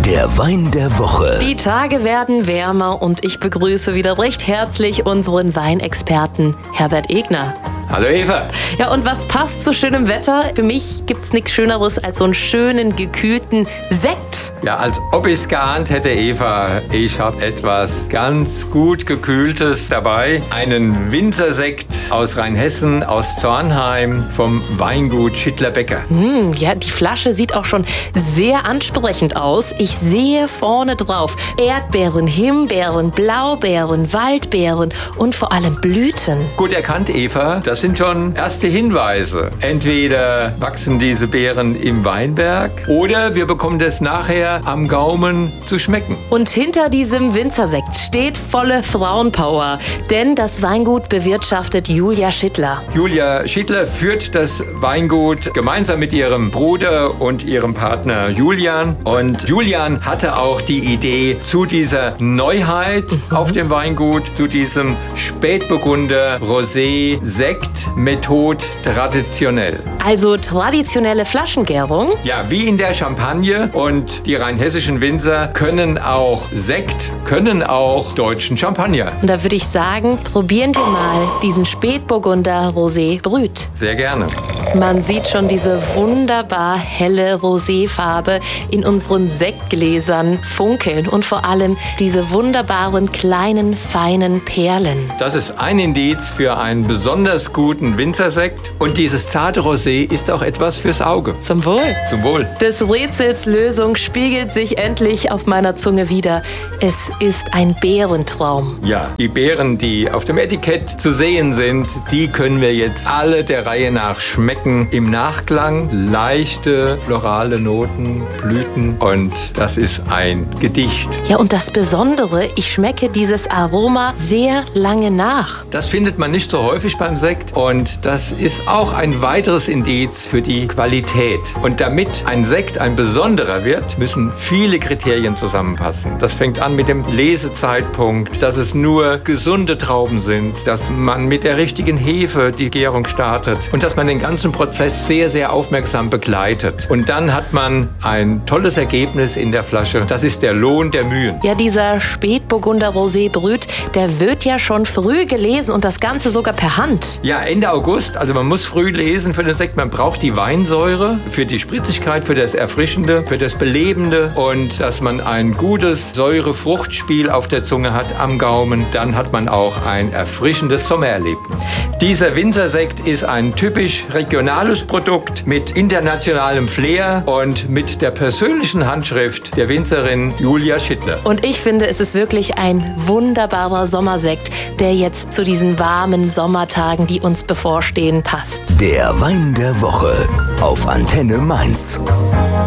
Der Wein der Woche. Die Tage werden wärmer und ich begrüße wieder recht herzlich unseren Weinexperten Herbert Egner. Hallo Eva. Ja, und was passt zu schönem Wetter? Für mich gibt's nichts Schöneres als so einen schönen, gekühlten Sekt. Ja, als ob ich's geahnt hätte, Eva. Ich habe etwas ganz gut Gekühltes dabei. Einen Winzersekt aus Rheinhessen, aus Zornheim, vom Weingut Schittler-Becker. Ja, die Flasche sieht auch schon sehr ansprechend aus. Ich sehe vorne drauf Erdbeeren, Himbeeren, Blaubeeren, Waldbeeren und vor allem Blüten. Gut erkannt, Eva. Das sind schon erste Hinweise. Entweder wachsen diese Beeren im Weinberg oder wir bekommen das nachher am Gaumen zu schmecken. Und hinter diesem Winzersekt steht volle Frauenpower, denn das Weingut bewirtschaftet Julia Schittler. Julia Schittler führt das Weingut gemeinsam mit ihrem Bruder und ihrem Partner Julian. Und Julian hatte auch die Idee zu dieser Neuheit auf dem Weingut, zu diesem Spätburgunder Rosé Sekt Methode traditionell. Also traditionelle Flaschengärung? Ja, wie in der Champagne, und die rheinhessischen Winzer können auch Sekt, können auch deutschen Champagner. Und da würde ich sagen, probieren wir mal diesen Spätburgunder Rosé Brüt. Sehr gerne. Man sieht schon diese wunderbar helle Roséfarbe in unseren Sektgläsern funkeln und vor allem diese wunderbaren kleinen, feinen Perlen. Das ist ein Indiz für einen besonders guten Winzersekt, und dieses zarte Rosé ist auch etwas fürs Auge. Zum Wohl. Zum Wohl. Des Rätsels Lösung spiegelt sich endlich auf meiner Zunge wider. Es ist ein Beerentraum. Ja, die Beeren, die auf dem Etikett zu sehen sind, die können wir jetzt alle der Reihe nach schmecken. Im Nachklang leichte florale Noten, Blüten, und das ist ein Gedicht. Ja, und das Besondere, ich schmecke dieses Aroma sehr lange nach. Das findet man nicht so häufig beim Sekt, und das ist auch ein weiteres Indiz für die Qualität. Und damit ein Sekt ein besonderer wird, müssen viele Kriterien zusammenpassen. Das fängt an mit dem Lesezeitpunkt, dass es nur gesunde Trauben sind, dass man mit der richtigen Hefe die Gärung startet und dass man den ganzen Prozess sehr, sehr aufmerksam begleitet. Und dann hat man ein tolles Ergebnis in der Flasche. Das ist der Lohn der Mühen. Ja, dieser Spätburgunder Rosé Brüt, der wird ja schon früh gelesen und das Ganze sogar per Hand. Ja, Ende August, also man muss früh lesen für den Sekt. Man braucht die Weinsäure für die Spritzigkeit, für das Erfrischende, für das Belebende, und dass man ein gutes Säure-Fruchtspiel auf der Zunge hat am Gaumen. Dann hat man auch ein erfrischendes Sommererlebnis. Dieser Winzersekt ist ein typisch regionales Produkt mit internationalem Flair und mit der persönlichen Handschrift der Winzerin Julia Schittler. Und ich finde, es ist wirklich ein wunderbarer Sommersekt, der jetzt zu diesen warmen Sommertagen, die uns bevorstehen, passt. Der Wein der Woche auf Antenne Mainz.